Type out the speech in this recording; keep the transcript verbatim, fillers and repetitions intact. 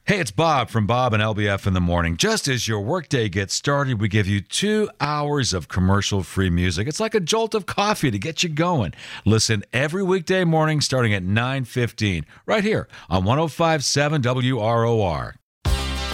Hey, it's Bob from Bob and L B F in the Morning. Just as your workday gets started, we give you two hours of commercial-free music. It's like a jolt of coffee to get you going. Listen every weekday morning starting at nine fifteen, right here on one oh five point seven W R O R.